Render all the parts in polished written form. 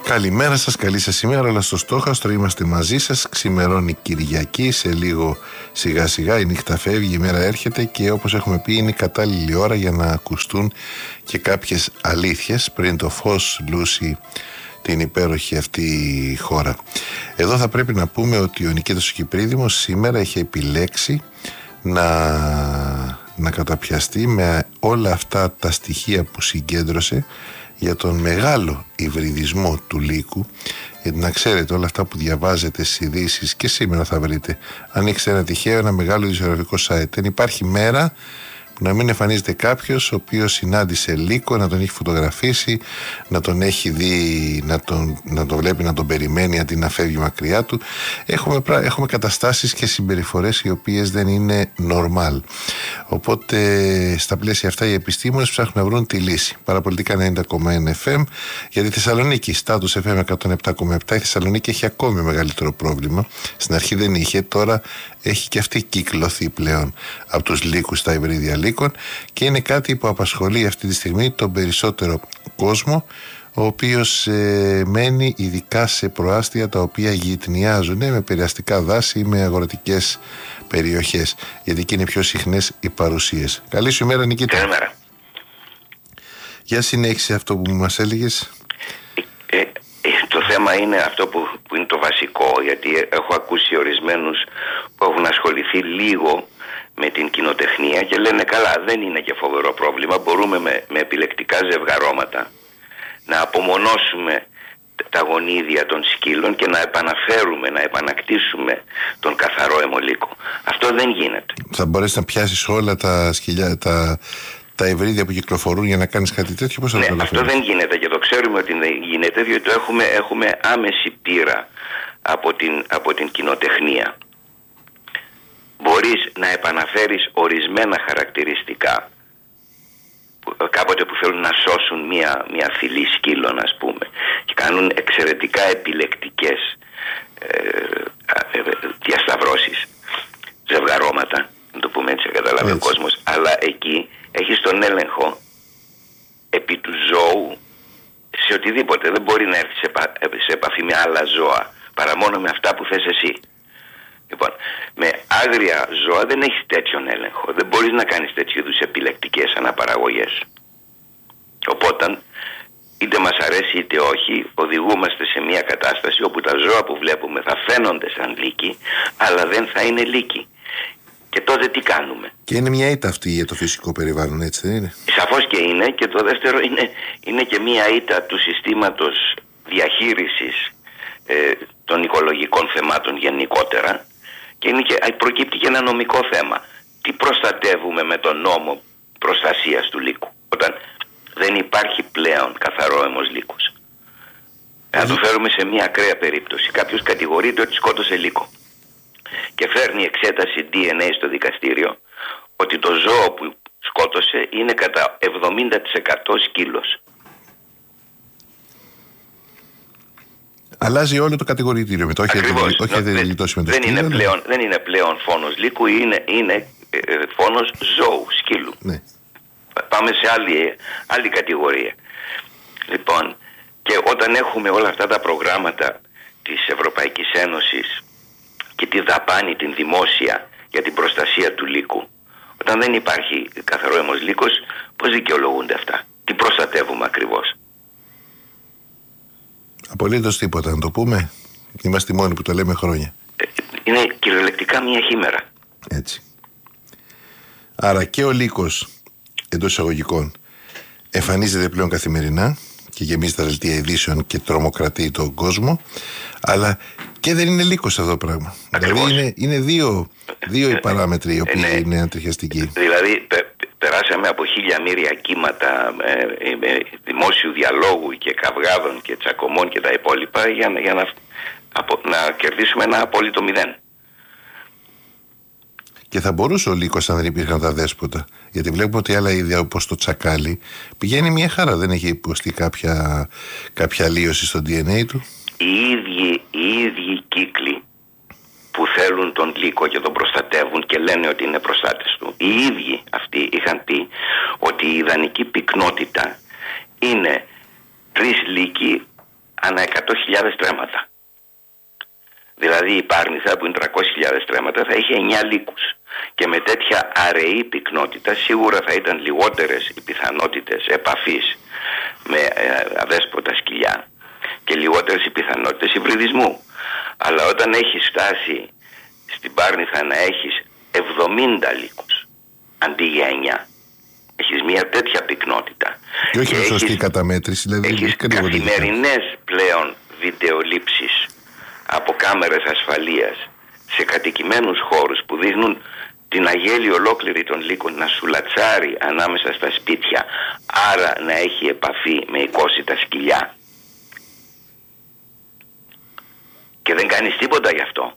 Καλημέρα σας, καλή σας ημέρα, αλλά στο στόχαστρο είμαστε μαζί σας. Ξημερώνει Κυριακή, σε λίγο σιγά σιγά η νύχτα φεύγει, η μέρα έρχεται και όπως έχουμε πει είναι η κατάλληλη ώρα για να ακουστούν και κάποιες αλήθειες πριν το φως λούσει την υπέροχη αυτή χώρα. Εδώ θα πρέπει να πούμε ότι ο Νικήτας ο Κυπρίδημος σήμερα έχει επιλέξει να καταπιαστεί με όλα αυτά τα στοιχεία που συγκέντρωσε για τον μεγάλο υβριδισμό του Λύκου. Γιατί να ξέρετε, όλα αυτά που διαβάζετε στις ειδήσεις και σήμερα θα βρείτε, ανοίξτε ένα τυχαίο, ένα μεγάλο ειδησιογραφικό site, δεν υπάρχει μέρα που να μην εμφανίζεται κάποιος ο οποίος συνάντησε Λύκο, να τον έχει φωτογραφίσει, να τον έχει δει, να τον βλέπει, να τον περιμένει αντί να φεύγει μακριά του. Έχουμε καταστάσεις και συμπεριφορές οι οποίες δεν είναι normal. Οπότε στα πλαίσια αυτά οι επιστήμονες ψάχνουν να βρουν τη λύση. Παραπολιτικά 90,1 FM, γιατί η Θεσσαλονίκη, Status FM 107,7, η Θεσσαλονίκη έχει ακόμη μεγαλύτερο πρόβλημα. Στην αρχή δεν είχε, τώρα έχει και αυτή κυκλωθεί πλέον από τους λύκους στα υβρίδια λύκων και είναι κάτι που απασχολεί αυτή τη στιγμή τον περισσότερο κόσμο, ο οποίος μένει ειδικά σε προάστια τα οποία γειτνιάζουν με περιαστικά δάση ή με αγροτικές περιοχές, γιατί εκεί είναι πιο συχνές οι παρουσίες. Καλή σου ημέρα, Νικήτα. Καλημέρα. Για συνέχισε αυτό που μας έλεγες. Το θέμα είναι αυτό που είναι το βασικό, γιατί έχω ακούσει ορισμένους που έχουν ασχοληθεί λίγο με την κοινοτεχνία και λένε καλά, δεν είναι και φοβερό πρόβλημα, μπορούμε με επιλεκτικά ζευγαρώματα να απομονώσουμε τα γονίδια των σκύλων και να επαναφέρουμε, να επανακτήσουμε τον καθαρό αιμολύκο. Αυτό δεν γίνεται. Θα μπορέσεις να πιάσεις όλα τα σκυλιά, τα υβρίδια που κυκλοφορούν για να κάνεις κάτι τέτοιο? Πώς θα το αυτό δεν γίνεται και το ξέρουμε ότι δεν γίνεται, διότι έχουμε άμεση πείρα από την κοινοτεχνία. Μπορείς να επαναφέρεις ορισμένα χαρακτηριστικά κάποτε που θέλουν να σώσουν μια φυλή σκύλων, ας πούμε, και κάνουν εξαιρετικά επιλεκτικές διασταυρώσεις, ζευγαρώματα, να το πούμε έτσι, καταλάβει ο κόσμος, αλλά εκεί έχεις τον έλεγχο επί του ζώου σε οτιδήποτε. Δεν μπορεί να έρθει σε επαφή με άλλα ζώα παρά μόνο με αυτά που θες εσύ. Λοιπόν, με άγρια ζώα δεν έχεις τέτοιον έλεγχο. Δεν μπορείς να κάνεις τέτοιου είδους επιλεκτικές αναπαραγωγές. Οπότε, είτε μας αρέσει είτε όχι, οδηγούμαστε σε μια κατάσταση όπου τα ζώα που βλέπουμε θα φαίνονται σαν λύκοι, αλλά δεν θα είναι λύκοι. Και τότε τι κάνουμε? Και είναι μια ήττα αυτή για το φυσικό περιβάλλον, έτσι δεν είναι? Σαφώς και είναι. Και το δεύτερο είναι και μια ήττα του συστήματος διαχείρισης των οικολογικών θεμάτων γενικότερα. Και προκύπτει και ένα νομικό θέμα. Τι προστατεύουμε με τον νόμο προστασίας του λύκου, όταν δεν υπάρχει πλέον καθαρό αιμος λύκος? Να το φέρουμε σε μια ακραία περίπτωση. Κάποιος κατηγορείται ότι σκότωσε λύκο και φέρνει εξέταση DNA στο δικαστήριο ότι το ζώο που σκότωσε είναι κατά 70% σκύλος. Αλλάζει όλο το κατηγορητήριο μετά. Δεν είναι πλέον φόνος λύκου, είναι φόνος ζώου, σκύλου. Ναι. Πάμε σε άλλη κατηγορία. Λοιπόν, και όταν έχουμε όλα αυτά τα προγράμματα της Ευρωπαϊκής Ένωσης και τη δαπάνη την δημόσια για την προστασία του λύκου, όταν δεν υπάρχει καθαρό αιμος λύκος, πώς δικαιολογούνται αυτά? Τι προστατεύουμε ακριβώς? Απολύτως τίποτα, να το πούμε. Είμαστε οι μόνοι που το λέμε χρόνια. Είναι κυριολεκτικά μια χήμερα. Έτσι. Άρα και ο λύκος, εντός εισαγωγικών, εμφανίζεται πλέον καθημερινά και γεμίζει τα δελτία ειδήσεων και τρομοκρατεί τον κόσμο, αλλά και δεν είναι λύκος αυτό το πράγμα. Ακριβώς. Δηλαδή είναι δύο οι παράμετροι οι οποίοι είναι αντριχιαστικοί. Δηλαδή περάσαμε από 1000 μοίρια κύματα δημόσιου διαλόγου και καυγάδων και τσακωμών και τα υπόλοιπα για να κερδίσουμε ένα απόλυτο 0. Και θα μπορούσε ο λύκος αν δεν υπήρχαν τα δέσποτα. Γιατί βλέπουμε ότι άλλα είδια όπως το τσακάλι πηγαίνει μια χαρά. Δεν έχει υποστεί κάποια αλλίωση στο DNA του. Οι ίδιοι κύκλοι που θέλουν τον λύκο και τον προστατεύουν και λένε ότι είναι προστάτες του, οι ίδιοι αυτοί είχαν πει ότι η ιδανική πυκνότητα είναι 3 λύκοι ανά 100.000 στρέμματα. Δηλαδή η Πάρνηθα που είναι 300.000 στρέμματα θα είχε 9 λύκους. Και με τέτοια αραιή πυκνότητα σίγουρα θα ήταν λιγότερες οι πιθανότητες επαφής με αδέσποτα σκυλιά και λιγότερες οι πιθανότητες υβριδισμού. Αλλά όταν έχεις φτάσει στην Πάρνηθα να έχεις 70 λύκους αντί για 9, έχεις μια τέτοια πυκνότητα. Και όχι σωστή καταμέτρηση, δηλαδή έχεις καθημερινές πλέον βιντεολήψεις από κάμερες ασφαλείας σε κατοικημένους χώρους που δείχνουν την αγέλη ολόκληρη των λύκων να σουλατσάρει ανάμεσα στα σπίτια, άρα να έχει επαφή με οικόσιτα σκυλιά. Και δεν κάνεις τίποτα γι' αυτό.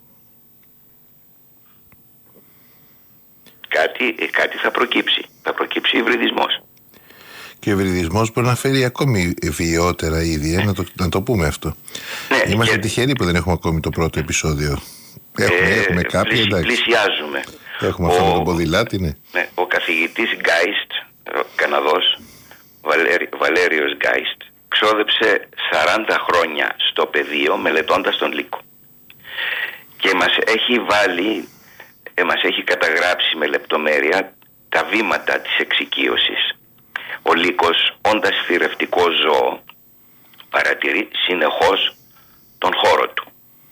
Κάτι θα προκύψει. Θα προκύψει υβριδισμός. Και ο υβριδισμός μπορεί να φέρει ακόμη βιαιότερα είδη, να το πούμε αυτό. Ναι, είμαστε τυχεροί που δεν έχουμε ακόμη το πρώτο επεισόδιο. Έχουμε κάποια, εντάξει. Πλησιάζουμε. Έχουμε αυτό με τον ποδηλάτη, ναι. Ο καθηγητής Γκάιστ, Καναδός, Βαλέριος Γκάιστ, ξόδεψε 40 χρόνια στο πεδίο μελετώντας τον λύκο. Και μας έχει καταγράψει με λεπτομέρεια τα βήματα της εξοικείωσης. Ο λύκος, όντας θηρευτικό ζώο, παρατηρεί συνεχώς τον χώρο του.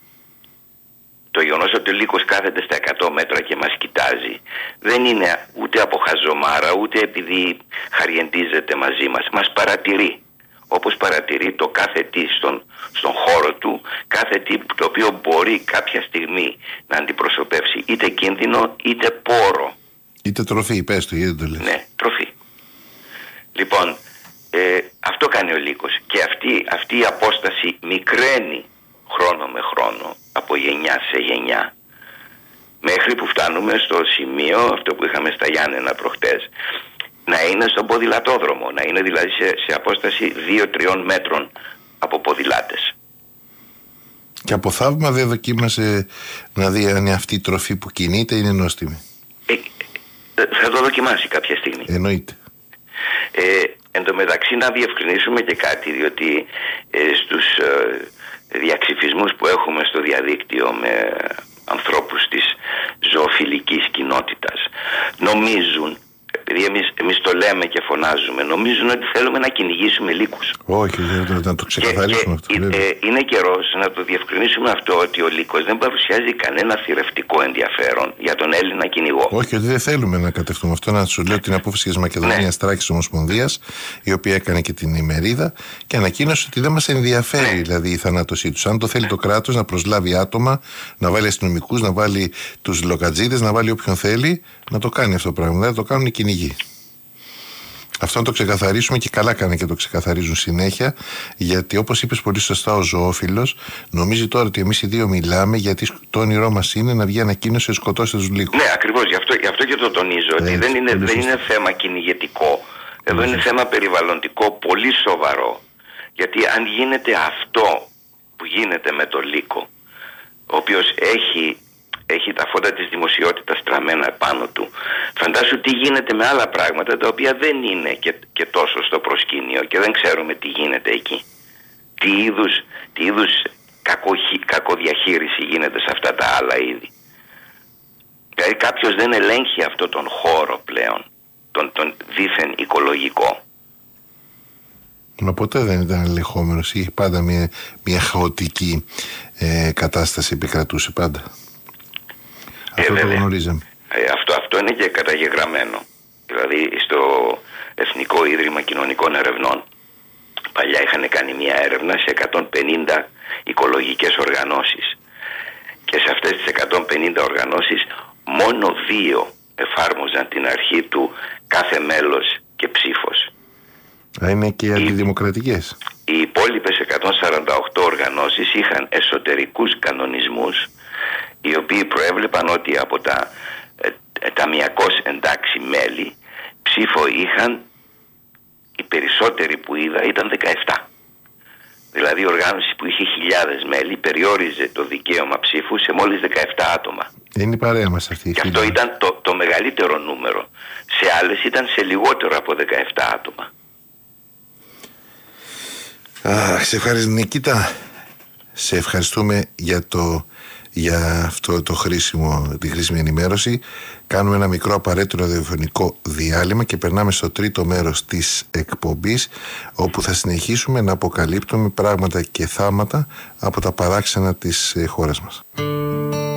Το γεγονός ότι ο λύκος κάθεται στα 100 μέτρα και μας κοιτάζει δεν είναι ούτε από χαζομάρα, ούτε επειδή χαριεντίζεται μαζί μας. Μας παρατηρεί. Όπως παρατηρεί το κάθε τι στον χώρο του, κάθε τι το οποίο μπορεί κάποια στιγμή να αντιπροσωπεύσει είτε κίνδυνο είτε πόρο. Είτε τροφή, πες το, γιατί το λες. Ναι, τροφή. Λοιπόν, αυτό κάνει ο λύκος. Και αυτή η απόσταση μικραίνει χρόνο με χρόνο, από γενιά σε γενιά, μέχρι που φτάνουμε στο σημείο, αυτό που είχαμε στα Γιάννενα προχτές, να είναι στον ποδηλατόδρομο, να είναι δηλαδή σε απόσταση 2-3 μέτρων από ποδηλάτες. Και από θαύμα δεν δοκίμασε να δει αν αυτή η τροφή που κινείται είναι νόστιμη? Θα το δοκιμάσει κάποια στιγμή. Εννοείται. Εν τω μεταξύ να διευκρινίσουμε και κάτι, διότι στους διαξυφισμούς που έχουμε στο διαδίκτυο με ανθρώπους της ζωοφιλικής κοινότητας νομίζουν, επειδή εμείς το λέμε και φωνάζουμε, νομίζουν ότι θέλουμε να κυνηγήσουμε λύκους. Όχι, να το ξεκαθαρίσουμε αυτό. Είναι καιρός να το διευκρινίσουμε αυτό, ότι ο λύκος δεν παρουσιάζει κανένα θηρευτικό ενδιαφέρον για τον Έλληνα κυνηγό. Όχι, ότι δεν θέλουμε να κατευθούμε αυτό. Να σου λέω την απόφαση της Μακεδονίας Τράκης Ομοσπονδίας, η οποία έκανε και την ημερίδα και ανακοίνωσε ότι δεν μας ενδιαφέρει δηλαδή η θανάτωσή τους. Αν το θέλει το κράτος να προσλάβει άτομα, να βάλει αστυνομικούς, να βάλει τους λοκατζίδες, να βάλει όποιον θέλει, να το κάνει αυτό το πράγμα. Δεν το κάνουν οι κυνηγοί. Αυτό να το ξεκαθαρίσουμε, και καλά κάνει και το ξεκαθαρίζουν συνέχεια, γιατί όπως είπες πολύ σωστά ο ζωόφιλος νομίζει τώρα ότι εμείς οι δύο μιλάμε γιατί το όνειρό μας είναι να βγει ανακοίνωση σκοτώστε τους λύκους. Ναι, ακριβώς, γι' αυτό και το τονίζω, ότι δεν είναι θέμα κυνηγετικό. Εδώ είναι θέμα περιβαλλοντικό πολύ σοβαρό. Γιατί αν γίνεται αυτό που γίνεται με το λύκο, ο οποίος έχει τα φώτα της δημοσιότητας τραμμένα πάνω του, φαντάσου τι γίνεται με άλλα πράγματα τα οποία δεν είναι και τόσο στο προσκήνιο και δεν ξέρουμε τι γίνεται εκεί. Τι είδους κακοδιαχείριση γίνεται σε αυτά τα άλλα είδη. Δηλαδή κάποιος δεν ελέγχει αυτό τον χώρο πλέον, τον δίθεν οικολογικό. Μα ποτέ δεν ήταν ελεγχόμενος, είχε πάντα μια χαοτική κατάσταση, επικρατούσε πάντα. Αυτό το γνωρίζαμε. Αυτό είναι και καταγεγραμμένο. Δηλαδή στο Εθνικό Ίδρυμα Κοινωνικών Ερευνών παλιά είχαν κάνει μια έρευνα σε 150 οικολογικές οργανώσεις, και σε αυτές τις 150 οργανώσεις μόνο 2 εφάρμοζαν την αρχή του κάθε μέλος και ψήφος. Είναι και αντιδημοκρατικές. Οι υπόλοιπες 148 οργανώσεις είχαν εσωτερικούς κανονισμούς, οι οποίοι προέβλεπαν ότι από τα ταμιακώς εντάξει μέλη ψήφο είχαν, οι περισσότεροι που είδα ήταν 17. Δηλαδή η οργάνωση που είχε χιλιάδες μέλη περιόριζε το δικαίωμα ψήφου σε μόλις 17 άτομα. Είναι η παρέα μας αυτή. Και αυτό ήταν το μεγαλύτερο νούμερο. Σε άλλες ήταν σε λιγότερο από 17 άτομα. Σε ευχαριστώ, Νικήτα. Σε ευχαριστούμε για αυτό τη χρήσιμη ενημέρωση. Κάνουμε ένα μικρό απαραίτητο ραδιοφωνικό διάλειμμα και περνάμε στο τρίτο μέρος της εκπομπής, όπου θα συνεχίσουμε να αποκαλύπτουμε πράγματα και θάματα από τα παράξενα της χώρας μας.